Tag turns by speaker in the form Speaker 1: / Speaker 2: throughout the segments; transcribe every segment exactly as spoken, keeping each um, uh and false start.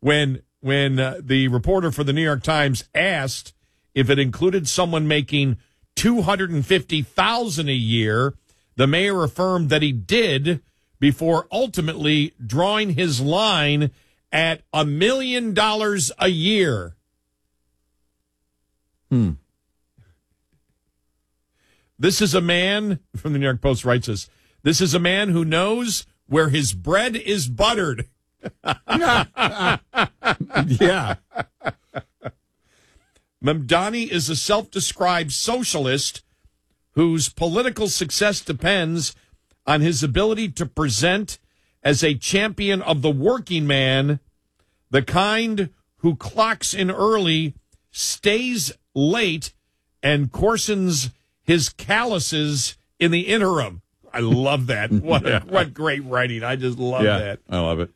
Speaker 1: when when uh, the reporter for the New York Times asked if it included someone making two hundred fifty thousand dollars a year, the mayor affirmed that he did before ultimately drawing his line at a million dollars a year.
Speaker 2: Hmm.
Speaker 1: This is a man, from the New York Post writes this, this is a man who knows where his bread is buttered.
Speaker 2: Yeah.
Speaker 1: Mamdani is a self-described socialist whose political success depends on his ability to present as a champion of the working man, the kind who clocks in early, stays late, and coarsens his calluses in the interim. I love that. What
Speaker 2: yeah.
Speaker 1: what great writing. I just love
Speaker 2: yeah,
Speaker 1: that.
Speaker 2: I love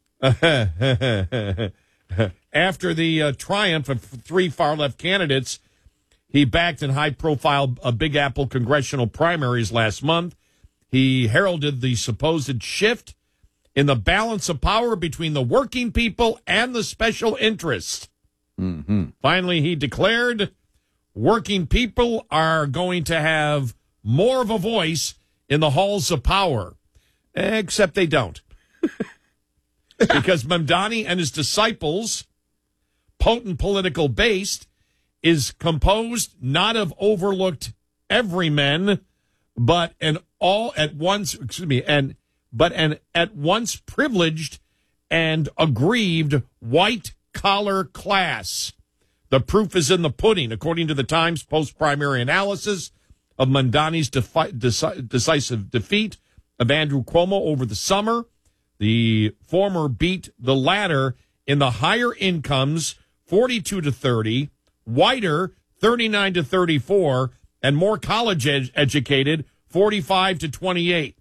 Speaker 1: it. After the uh, triumph of three far-left candidates, he backed in high-profile uh, Big Apple congressional primaries last month. He heralded the supposed shift in the balance of power between the working people and the special interests.
Speaker 2: Mm-hmm.
Speaker 1: Finally, he declared, working people are going to have more of a voice in the halls of power, except they don't. Because Mamdani and his disciples, potent political base, is composed not of overlooked everymen, but an all at once, excuse me, and but an at once privileged and aggrieved white collar class. The proof is in the pudding, according to the Times post-primary analysis of Mamdani's defi- deci- decisive defeat of Andrew Cuomo over the summer. The former beat the latter in the higher incomes, forty-two to thirty, whiter, thirty-nine to thirty-four, and more college ed- educated, forty-five to twenty-eight.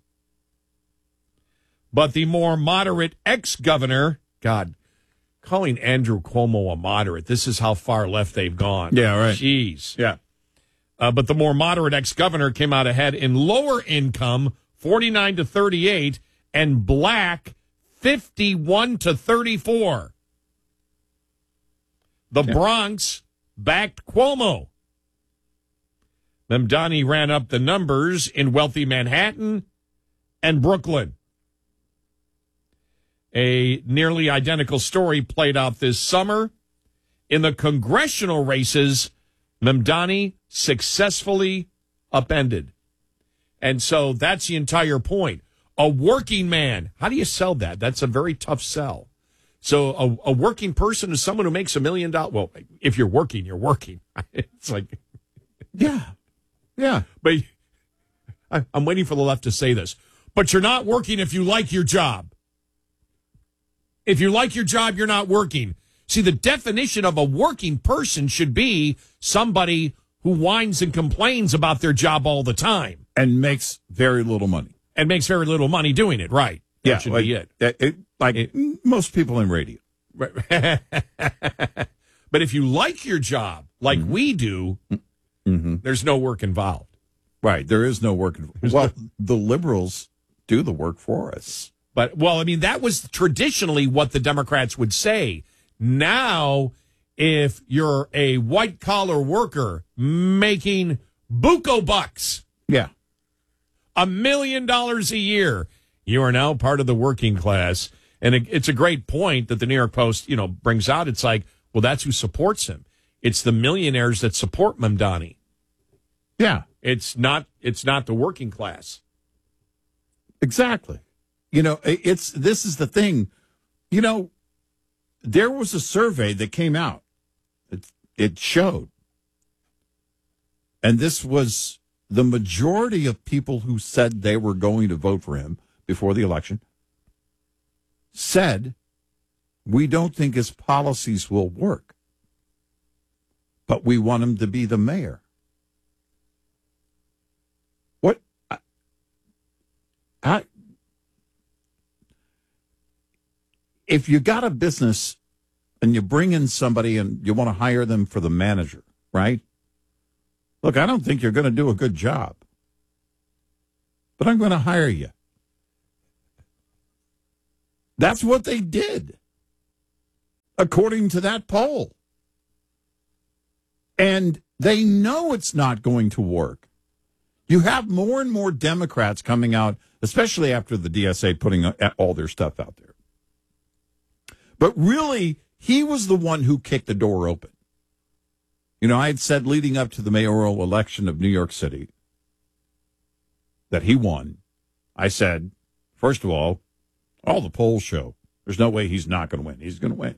Speaker 1: But the more moderate ex-governor, God, calling Andrew Cuomo a moderate, this is how far left they've gone.
Speaker 2: Yeah, right.
Speaker 1: Jeez.
Speaker 2: Yeah.
Speaker 1: Uh, but the more moderate ex-governor came out ahead in lower income, forty-nine to thirty-eight, and black, fifty-one to thirty-four. The
Speaker 2: Yeah.
Speaker 1: Bronx backed Cuomo. Mamdani ran up the numbers in wealthy Manhattan and Brooklyn. A nearly identical story played out this summer. In the congressional races, Mamdani successfully upended. And so that's the entire point. A working man. How do you sell that? That's a very tough sell. So a, a working person is someone who makes a million dollars. Well, if you're working, you're working. It's like,
Speaker 2: Yeah. Yeah.
Speaker 1: but I, I'm waiting for the left to say this. But you're not working if you like your job. If you like your job, you're not working. See, the definition of a working person should be somebody who whines and complains about their job all the time.
Speaker 2: And makes very little money.
Speaker 1: And makes very little money doing it, right? That
Speaker 2: Yeah.
Speaker 1: should
Speaker 2: like,
Speaker 1: be it.
Speaker 2: it- it- like
Speaker 1: It-
Speaker 2: most people in radio.
Speaker 1: Right. But if you like your job, like
Speaker 2: Mm-hmm.
Speaker 1: we do,
Speaker 2: Mm-hmm.
Speaker 1: there's no work involved.
Speaker 2: Right. There is no work. Well, the liberals do the work for us.
Speaker 1: But, well, I mean, that was traditionally what the Democrats would say. Now, if you're a white-collar worker making buco bucks,
Speaker 2: Yeah.
Speaker 1: a million dollars a year, you are now part of the working class. And it, it's a great point that the New York Post, you know, brings out. It's like, well, that's who supports him. It's the millionaires that support Mamdani.
Speaker 2: Yeah.
Speaker 1: It's not, it's not the working class.
Speaker 2: Exactly. You know, it- it's this is the thing. You know, there was a survey that came out. It, it showed. And this was the majority of people who said they were going to vote for him before the election said, we don't think his policies will work, but we want him to be the mayor. What? I, I, if you got a business and you bring in somebody and you want to hire them for the manager, right? Look, I don't think you're going to do a good job, but I'm going to hire you. That's what they did. according to that poll. And they know it's not going to work. You have more and more Democrats coming out, especially after the D S A putting all their stuff out there. But really, he was the one who kicked the door open. You know, I had said leading up to the mayoral election of New York City that he won. I said, first of all, all the polls show there's no way he's not going to win. He's going to win.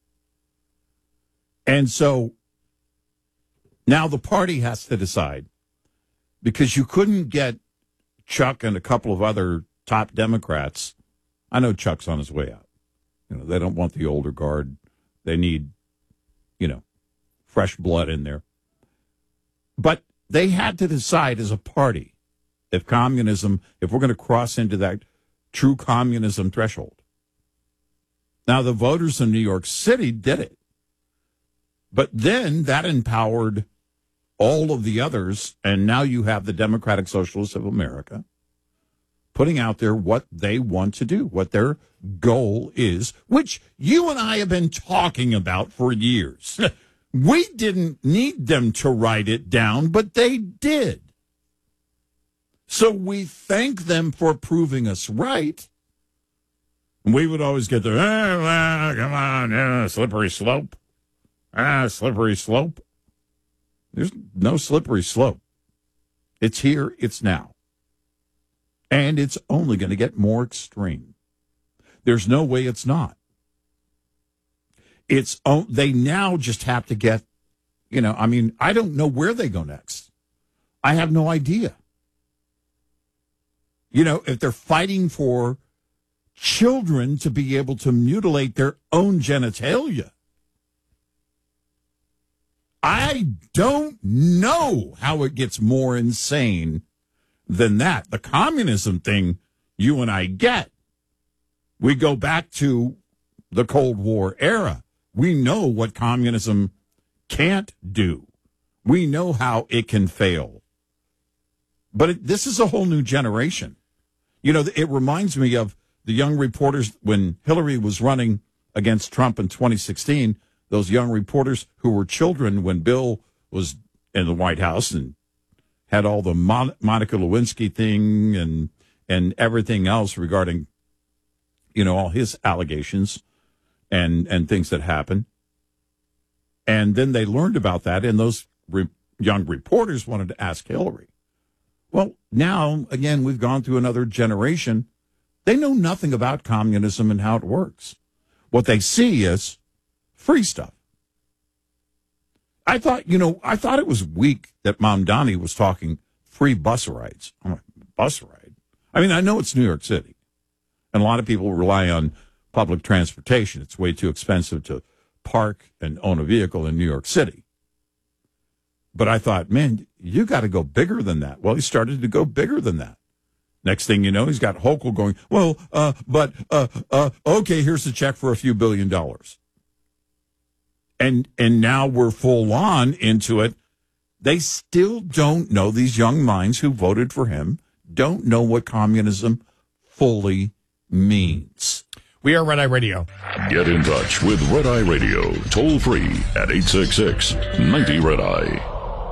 Speaker 2: And so now the party has to decide, because you couldn't get Chuck and a couple of other top Democrats. I know Chuck's on his way out. You know, they don't want the older guard. They need, you know, fresh blood in there. But they had to decide as a party if communism, if we're going to cross into that true communism threshold. Now, the voters in New York City did it. But then that empowered all of the others, and now you have the Democratic Socialists of America putting out there what they want to do, what their goal is, which you and I have been talking about for years. We didn't need them to write it down, but they did. So we thank them for proving us right. We would always get the, oh, well, come on, yeah, slippery slope. Ah, slippery slope. There's no slippery slope. It's here, it's now. And it's only going to get more extreme. There's no way it's not. It's they now just have to get, you know, I mean, I don't know where they go next. I have no idea. You know, if they're fighting for children to be able to mutilate their own genitalia, I don't know how it gets more insane than that. The communism thing, you and I get. We go back to the Cold War era. We know what communism can't do. We know how it can fail. But it, this is a whole new generation. You know, it reminds me of the young reporters when Hillary was running against Trump in twenty sixteen, those young reporters who were children when Bill was in the White House and had all the Mon- Monica Lewinsky thing and and everything else regarding, you know, all his allegations and and things that happened. And then they learned about that, and those re- young reporters wanted to ask Hillary. Well, now, again, we've gone through another generation. They know nothing about communism and how it works. What they see is free stuff. I thought, you know, I thought it was weak that Mamdani was talking free bus rides. I'm like, bus ride? I mean, I know it's New York City, and a lot of people rely on public transportation. It's way too expensive to park and own a vehicle in New York City. But I thought, man, you got to go bigger than that. Well, he started to go bigger than that. Next thing you know, he's got Hochul going, well, uh, but, uh, uh, okay, here's the check for a few billion dollars. And and now we're full on into it. They still don't know, these young minds who voted for him, don't know what communism fully means.
Speaker 1: We are Red Eye Radio.
Speaker 3: Get in touch with Red Eye Radio, toll free at eight six six, ninety, Red Eye.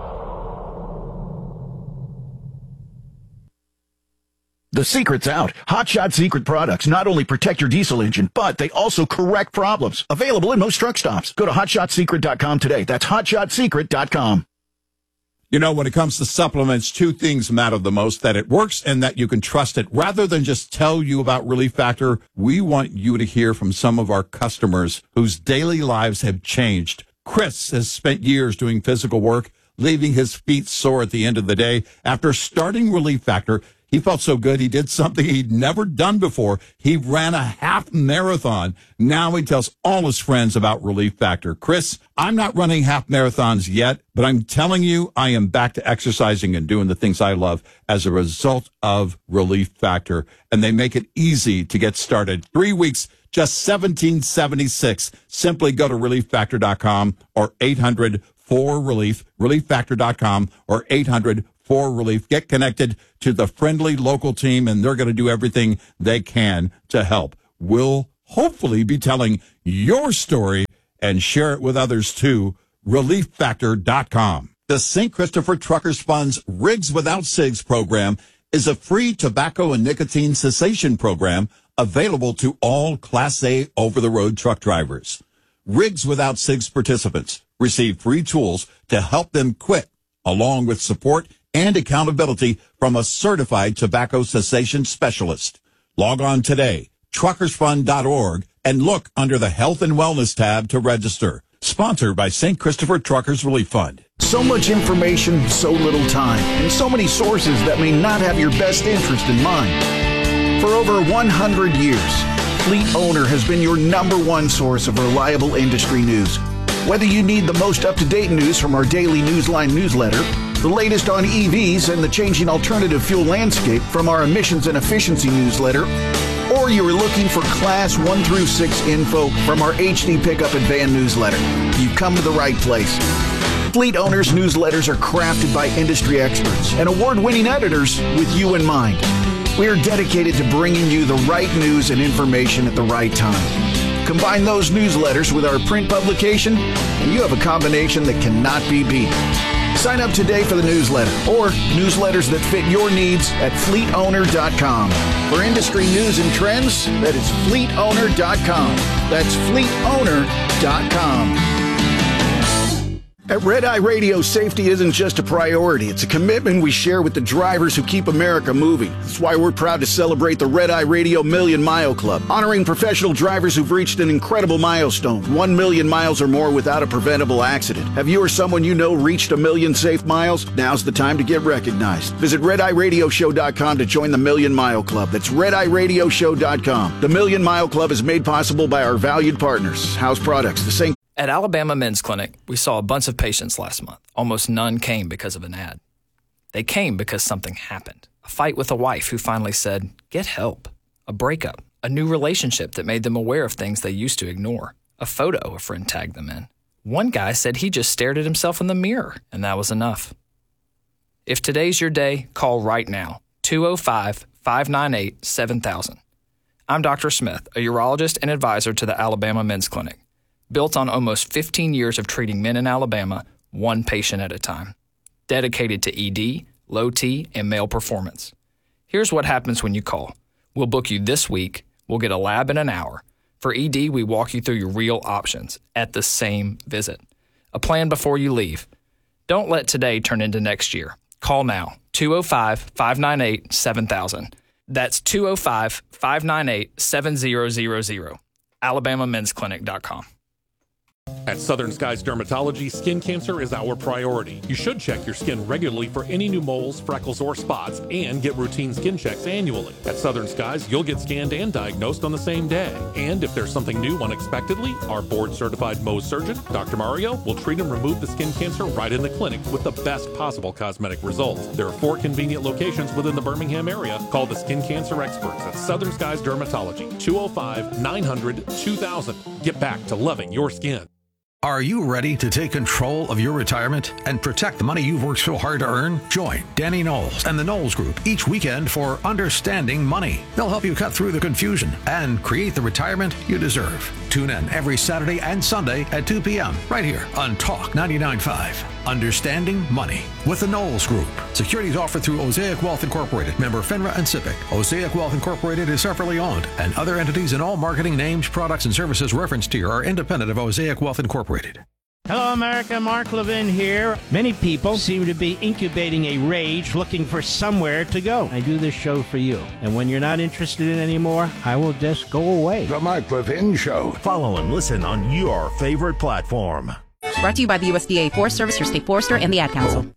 Speaker 4: The secret's out. Hot Shot Secret products not only protect your diesel engine, but they also correct problems. Available in most truck stops. Go to hot shot secret dot com today. That's hot shot secret dot com.
Speaker 2: You know, when it comes to supplements, two things matter the most: that it works and that you can trust it. Rather than just tell you about Relief Factor, we want you to hear from some of our customers whose daily lives have changed. Chris has spent years doing physical work, leaving his feet sore at the end of the day. After starting Relief Factor, he felt so good, he did something he'd never done before. He ran a half marathon. Now he tells all his friends about Relief Factor. Chris, I'm not running half marathons yet, but I'm telling you, I am back to exercising and doing the things I love as a result of Relief Factor. And they make it easy to get started. Three weeks, just seventeen seventy-six. Simply go to relief factor dot com or eight hundred four relief, relief factor dot com or eight hundred four relief. Get connected to the friendly local team, and they're going to do everything they can to help. We'll hopefully be telling your story and share it with others too. relief factor dot com. The Saint Christopher Truckers Fund's Rigs Without Cigs program is a free tobacco and nicotine cessation program available to all Class A over-the-road truck drivers. Rigs Without Cigs participants receive free tools to help them quit, along with support and accountability from a certified tobacco cessation specialist. Log on today, truckers fund dot org, and look under the Health and Wellness tab to register. Sponsored by Saint Christopher Truckers Relief Fund.
Speaker 4: So much information, so little time, and so many sources that may not have your best interest in mind. For over one hundred years, Fleet Owner has been your number one source of reliable industry news. Whether you need the most up-to-date news from our daily Newsline newsletter, the latest on E Vs and the changing alternative fuel landscape from our emissions and efficiency newsletter, or you are looking for Class one through six info from our H D Pickup and Van newsletter, you've come to the right place. Fleet Owners newsletters are crafted by industry experts and award-winning editors with you in mind. We are dedicated to bringing you the right news and information at the right time. Combine those newsletters with our print publication, and you have a combination that cannot be beat. Sign up today for the newsletter or newsletters that fit your needs at fleet owner dot com. For industry news and trends, that is fleet owner dot com. That's fleet owner dot com. At Red Eye Radio, safety isn't just a priority. It's a commitment we share with the drivers who keep America moving. That's why we're proud to celebrate the Red Eye Radio Million Mile Club, honoring professional drivers who've reached an incredible milestone, one million miles or more without a preventable accident. Have you or someone you know reached a million safe miles? Now's the time to get recognized. Visit red eye radio show dot com to join the Million Mile Club. That's red eye radio show dot com. The Million Mile Club is made possible by our valued partners, House Products, the Saint
Speaker 5: At Alabama Men's Clinic, we saw a bunch of patients last month. Almost none came because of an ad. They came because something happened. A fight with a wife who finally said, get help. A breakup. A new relationship that made them aware of things they used to ignore. A photo a friend tagged them in. One guy said he just stared at himself in the mirror, and that was enough. If today's your day, call right now. two oh five, five nine eight, seven thousand. I'm Doctor Smith, a urologist and advisor to the Alabama Men's Clinic. Built on almost fifteen years of treating men in Alabama, one patient at a time. Dedicated to E D, low T, and male performance. Here's what happens when you call. We'll book you this week. We'll get a lab in an hour. For E D, we walk you through your real options at the same visit. A plan before you leave. Don't let today turn into next year. Call now, two oh five, five nine eight, seven thousand. That's two oh five, five nine eight, seven thousand. alabama men's clinic dot com.
Speaker 6: At Southern Skies Dermatology, skin cancer is our priority. You should check your skin regularly for any new moles, freckles, or spots, and get routine skin checks annually. At Southern Skies, you'll get scanned and diagnosed on the same day. And if there's something new unexpectedly, our board-certified Mohs surgeon, Doctor Mario, will treat and remove the skin cancer right in the clinic with the best possible cosmetic results. There are four convenient locations within the Birmingham area. Call the skin cancer experts at Southern Skies Dermatology, two oh five, nine hundred, two thousand. Get back to loving your skin.
Speaker 7: Are you ready to take control of your retirement and protect the money you've worked so hard to earn? Join Danny Knowles and the Knowles Group each weekend for Understanding Money. They'll help you cut through the confusion and create the retirement you deserve. Tune in every Saturday and Sunday at two p.m. right here on Talk ninety-nine point five. Understanding Money with the Knowles Group. Securities offered through Osaic Wealth Incorporated, member FINRA and SIPC. Osaic Wealth Incorporated is separately owned, and other entities and all marketing names, products, and services referenced here are independent of Osaic Wealth Incorporated.
Speaker 8: Hello, America. Mark Levin here. Many people seem to be incubating a rage looking for somewhere to go. I do this show for you. And when you're not interested in it anymore, I will just go away.
Speaker 9: The Mark Levin Show.
Speaker 10: Follow and listen on your favorite platform.
Speaker 11: Brought to you by the U S D A, Forest Service, your state forester, and the Ad Council.